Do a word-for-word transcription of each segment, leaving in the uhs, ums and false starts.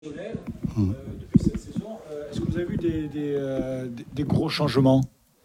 Mmh. Euh, depuis cette saison, euh, est-ce que vous avez vu des, des, euh, des gros changements ?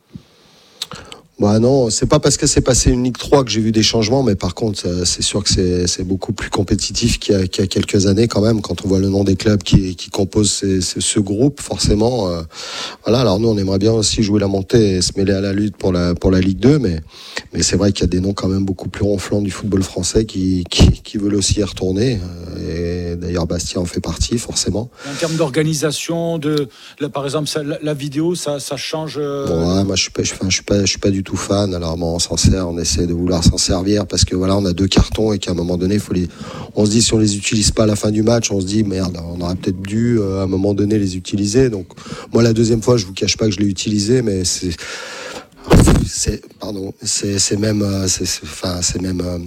Bah non, c'est pas parce que c'est passé une Ligue trois que j'ai vu des changements, mais par contre, c'est sûr que c'est, c'est beaucoup plus compétitif qu'il y, a, qu'il y a quelques années quand même, quand on voit le nom des clubs qui, qui composent ces, ces, ce groupe, forcément. Euh, voilà, alors nous, on aimerait bien aussi jouer la montée et se mêler à la lutte pour la, pour la Ligue deux, mais, mais c'est vrai qu'il y a des noms quand même beaucoup plus ronflants du football français qui, qui, qui veulent aussi y retourner. Et d'ailleurs, Bastia en fait partie, forcément. En termes d'organisation, de, là, par exemple, ça, la, la vidéo, ça, ça change. Euh... Bon, ouais, moi, je suis pas, je, enfin, je suis pas, je suis pas du tout fan. Alors, bon, on s'en sert, on essaie de vouloir s'en servir parce que voilà, on a deux cartons et qu'à un moment donné, il faut les. On se dit si on les utilise pas à la fin du match, on se dit merde, on aurait peut-être dû euh, à un moment donné les utiliser. Donc, moi, la deuxième fois, je vous cache pas que je l'ai utilisé, mais c'est, c'est, pardon, c'est, c'est même, c'est, c'est, enfin, c'est même. Euh,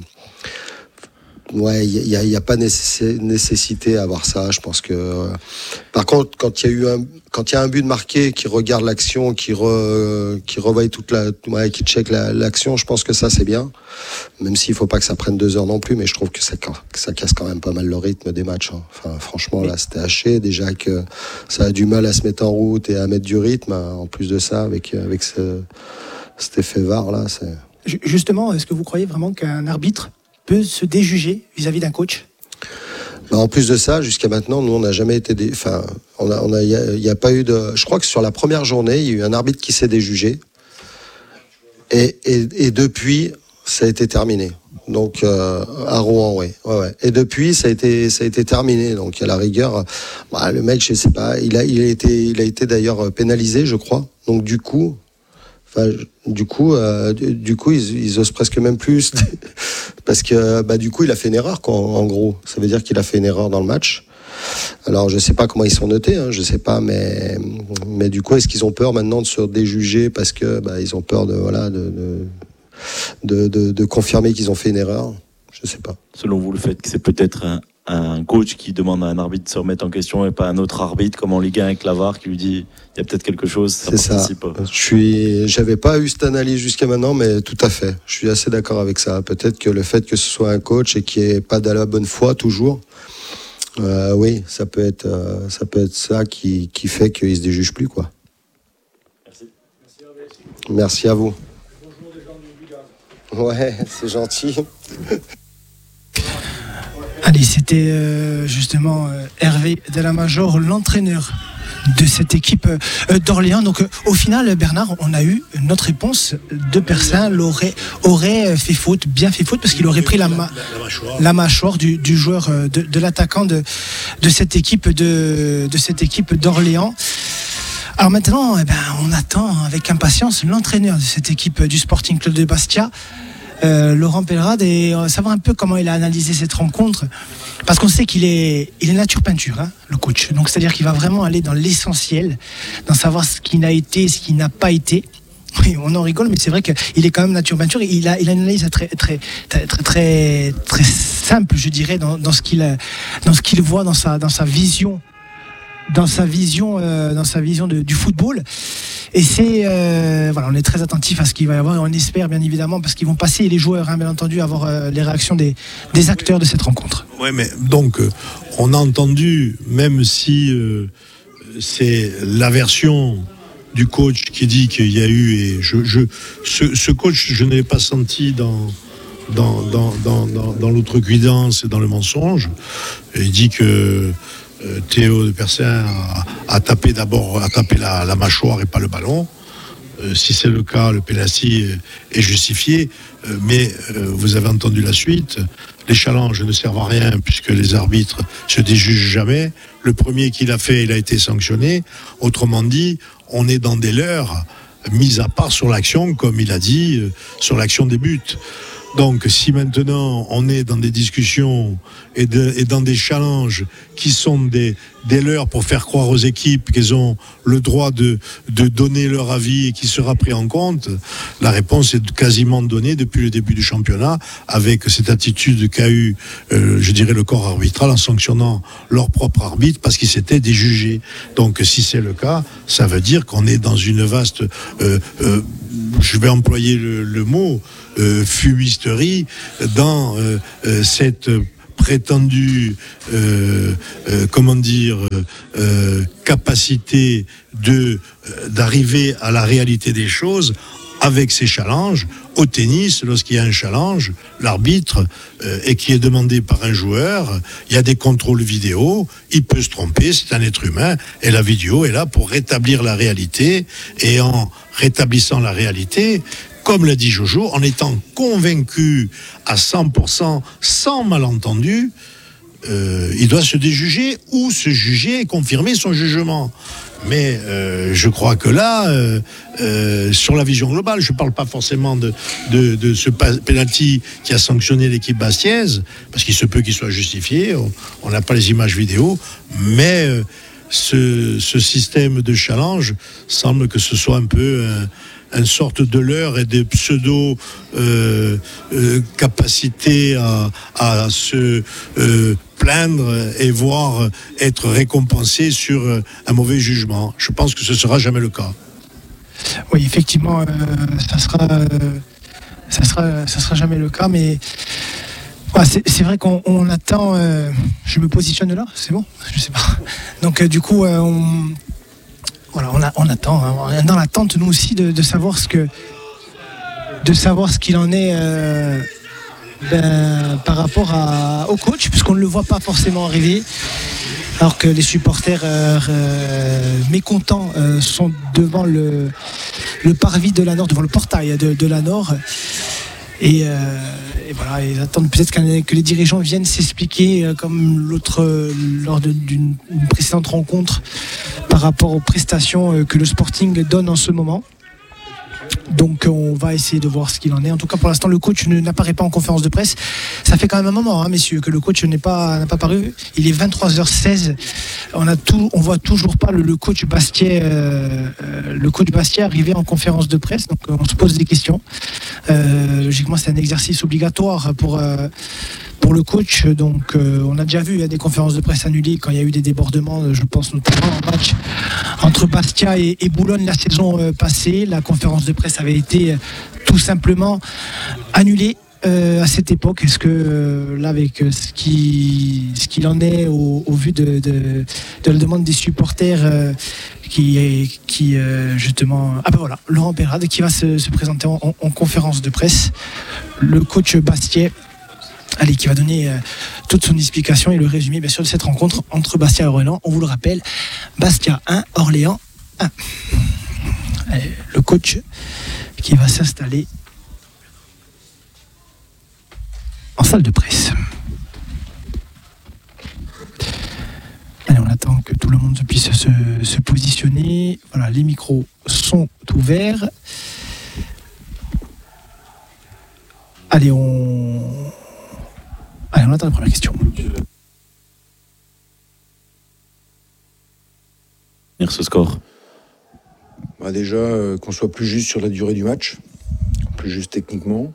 Ouais, il y a, y a pas nécessité à avoir ça. Je pense que. Euh, par contre, quand il y a eu un, quand il y a un but de marqué, qui regarde l'action, qui re, qui revoit toute la, ouais, qui check la, l'action, je pense que ça c'est bien. Même s'il faut pas que ça prenne deux heures non plus, mais je trouve que ça, que ça casse quand même pas mal le rythme des matchs. Hein. Enfin, franchement, là, c'était haché. Déjà que ça a du mal à se mettre en route et à mettre du rythme. En plus de ça, avec avec ce, cet effet V A R là, c'est. Justement, est-ce que vous croyez vraiment qu'un arbitre peut se déjuger vis-à-vis d'un coach ? Bah en plus de ça, jusqu'à maintenant, nous on n'a jamais été, dé... enfin, on a, on a, il y, y a pas eu de. Je crois que sur la première journée, il y a eu un arbitre qui s'est déjugé, et, et, et depuis, ça a été terminé. Donc euh, à Rouen, oui, ouais, ouais. Et depuis, ça a été, ça a été terminé. Donc à la rigueur, bah, le mec, je sais pas, il a, il a été, il a été d'ailleurs pénalisé, je crois. Donc du coup. Enfin, du coup, euh, du, du coup, ils, ils osent presque même plus parce que, bah, du coup, il a fait une erreur, quoi. En, en gros, ça veut dire qu'il a fait une erreur dans le match. Alors, je sais pas comment ils sont notés, hein, je sais pas, mais, mais du coup, est-ce qu'ils ont peur maintenant de se déjuger parce que, bah, ils ont peur de, voilà, de, de, de, de, de confirmer qu'ils ont fait une erreur. Je sais pas. Selon vous, le fait que c'est peut-être un, un coach qui demande à un arbitre de se remettre en question et pas un autre arbitre comme en Ligue un avec Lavar qui lui dit il y a peut-être quelque chose, ça c'est participe. Ça. Je suis, j'avais pas eu cette analyse jusqu'à maintenant, mais tout à fait. Je suis assez d'accord avec ça. Peut-être que le fait que ce soit un coach et qu'il n'y ait pas de la bonne foi toujours, euh, oui, ça peut être, euh, ça peut être ça qui, qui fait qu'il se déjuge plus, quoi. Merci. Merci à vous. Bonjour des gens du Bugaz. Ouais, c'est gentil. Allez, c'était euh, justement euh, Hervé Delamajor, l'entraîneur de cette équipe euh, d'Orléans. Donc euh, au final, Bernard, on a eu notre réponse. Deux personnes l'auraient aurait fait faute, bien fait faute, parce qu'il aurait pris la, ma- la mâchoire du, du joueur, euh, de, de l'attaquant de, de cette équipe de, de cette équipe d'Orléans. Alors maintenant, eh ben, on attend avec impatience l'entraîneur de cette équipe du Sporting Club de Bastia, Euh, Laurent Pellerade, et euh, savoir un peu comment il a analysé cette rencontre, parce qu'on sait qu'il est, il est nature peinture, hein, le coach. Donc c'est-à-dire qu'il va vraiment aller dans l'essentiel, dans savoir ce qui n'a été, ce qui n'a pas été. Oui, on en rigole, mais c'est vrai qu'il est quand même nature peinture. Et il a, il a une analyse très, très, très, très, très, très simple, je dirais, dans, dans ce qu'il, dans ce qu'il voit, dans sa, dans sa vision, dans sa vision, euh, dans sa vision de, du football. Et c'est euh, voilà, on est très attentif à ce qu'il va y avoir et on espère bien évidemment, parce qu'ils vont passer les joueurs, hein, bien entendu, avoir euh, les réactions des, des acteurs de cette rencontre. Ouais, mais donc euh, on a entendu, même si euh, c'est la version du coach qui dit qu'il y a eu, et je, je ce, ce coach, je ne l'ai pas senti dans dans dans dans dans, dans l'outrecuidance et dans le mensonge. Il dit que Euh, Théo de Persin a, a tapé d'abord a tapé la, la mâchoire et pas le ballon. Euh, si c'est le cas, le pénalty est justifié. Euh, mais euh, vous avez entendu la suite. Les challenges ne servent à rien puisque les arbitres se déjugent jamais. Le premier qui l'a fait, il a été sanctionné. Autrement dit, on est dans des leurres mises à part sur l'action, comme il a dit, euh, sur l'action des buts. Donc, si maintenant on est dans des discussions et, de, et dans des challenges qui sont des, des leurs pour faire croire aux équipes qu'elles ont le droit de, de donner leur avis et qui sera pris en compte, la réponse est quasiment donnée depuis le début du championnat, avec cette attitude qu'a eu, euh, je dirais, le corps arbitral en sanctionnant leur propre arbitre parce qu'ils s'étaient déjugés. Donc, si c'est le cas, ça veut dire qu'on est dans une vaste, euh, euh, je vais employer le, le mot, euh, fumisterie dans euh, euh, cette prétendue, euh, euh, comment dire, euh, capacité de euh, d'arriver à la réalité des choses avec ces challenges. Au tennis, lorsqu'il y a un challenge, l'arbitre euh, et qui est demandé par un joueur, il y a des contrôles vidéo, il peut se tromper, c'est un être humain, et la vidéo est là pour rétablir la réalité, et en rétablissant la réalité, comme l'a dit Jojo, en étant convaincu à cent pour cent, sans malentendu, euh, il doit se déjuger ou se juger et confirmer son jugement. Mais euh, je crois que là, euh, euh, sur la vision globale, je ne parle pas forcément de, de, de ce penalty qui a sanctionné l'équipe bastiaise, parce qu'il se peut qu'il soit justifié, on n'a pas les images vidéo, mais euh, ce, ce système de challenge semble que ce soit un peu un, une sorte de leurre et des pseudo euh, euh, capacités à, à se euh, plaindre et voir être récompensé sur un mauvais jugement. Je pense que ce sera jamais le cas. Oui, effectivement, euh, ça sera, euh, ça sera, ça sera jamais le cas, mais ouais, c'est, c'est vrai qu'on on attend. Euh, je me positionne là, c'est bon, je sais pas. Donc euh, du coup, euh, on, voilà, on, a, on attend. Hein, on est dans l'attente nous aussi de, de savoir ce que, de savoir ce qu'il en est. Euh, Ben, par rapport à, au coach, puisqu'on ne le voit pas forcément arriver, alors que les supporters euh, euh, mécontents euh, sont devant le, le parvis de la Nord, devant le portail de, de la Nord, et, euh, et voilà, ils attendent peut-être que les dirigeants viennent s'expliquer, euh, comme l'autre euh, lors de, d'une une précédente rencontre, par rapport aux prestations euh, que le Sporting donne en ce moment. Donc on va essayer de voir ce qu'il en est. En tout cas, pour l'instant, le coach ne, n'apparaît pas en conférence de presse. Ça fait quand même un moment, hein, messieurs, que le coach n'est pas, n'a pas paru. Il est vingt-trois heures seize. On a tout, on voit toujours pas le, le coach Bastier, euh, le coach Bastier arriver en conférence de presse. Donc on se pose des questions. Euh, logiquement, c'est un exercice obligatoire pour. Euh, Pour le coach, donc euh, on a déjà vu, il y a des conférences de presse annulées quand il y a eu des débordements, je pense notamment au match entre Bastia et, et Boulogne la saison euh, passée. La conférence de presse avait été euh, tout simplement annulée euh, à cette époque. Est-ce que euh, là, avec euh, ce, qui, ce qu'il en est au, au vu de, de, de la demande des supporters euh, qui, qui euh, justement... Ah ben voilà, Laurent Peyrade qui va se, se présenter en, en, en conférence de presse. Le coach Bastier, allez, qui va donner euh, toute son explication et le résumé bien sûr de cette rencontre entre Bastia et Orléans. On vous le rappelle, Bastia un, Orléans un. Allez, le coach qui va s'installer en salle de presse. Allez, on attend que tout le monde puisse se, se positionner. Voilà, les micros sont ouverts. Allez, on... Allez, on attend la première question. Ce score. Bah déjà, euh, qu'on soit plus juste sur la durée du match, plus juste techniquement.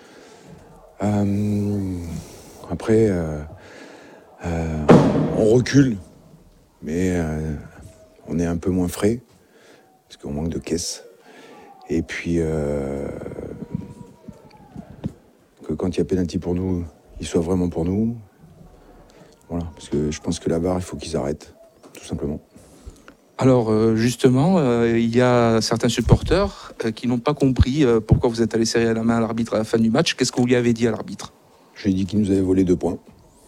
Euh, après, euh, euh, on recule, mais euh, on est un peu moins frais, parce qu'on manque de caisse. Et puis, euh, que quand il y a pénalty pour nous, il soit vraiment pour nous. Voilà, parce que je pense que la barre, il faut qu'ils arrêtent, tout simplement. Alors euh, justement, euh, il y a certains supporters euh, qui n'ont pas compris euh, pourquoi vous êtes allé serrer la main à l'arbitre à la fin du match. Qu'est-ce que vous lui avez dit à l'arbitre ? Je lui ai dit qu'il nous avait volé deux points.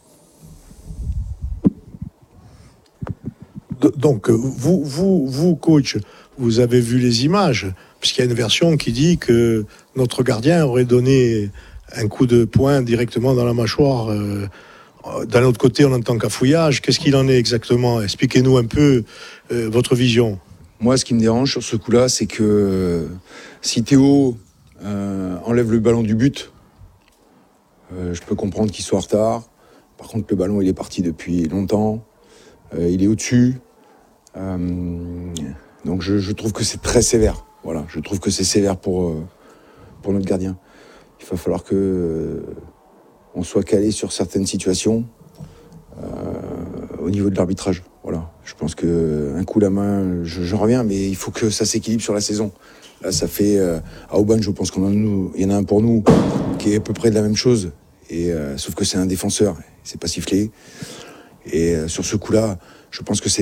Donc, vous, vous, vous, coach, vous avez vu les images, puisqu'il y a une version qui dit que notre gardien aurait donné un coup de poing directement dans la mâchoire. Euh, d'un autre côté, on entend cafouillage. Qu'est-ce qu'il en est exactement ? Expliquez-nous un peu euh, votre vision. Moi, ce qui me dérange sur ce coup-là, c'est que euh, si Théo euh, enlève le ballon du but, euh, je peux comprendre qu'il soit en retard. Par contre, le ballon, il est parti depuis longtemps. Euh, il est au-dessus. Euh, donc, je, je trouve que c'est très sévère. Voilà, je trouve que c'est sévère pour, euh, pour notre gardien. Il va falloir que euh, on soit calé sur certaines situations euh, au niveau de l'arbitrage. Voilà, je pense que un coup la main, je, je reviens, mais il faut que ça s'équilibre sur la saison. Là, ça fait euh, à Aubagne, je pense qu'on en a, nous, il y en a un pour nous qui est à peu près de la même chose Et euh, sauf que c'est un défenseur, c'est pas sifflé. Et euh, sur ce coup-là, je pense que c'est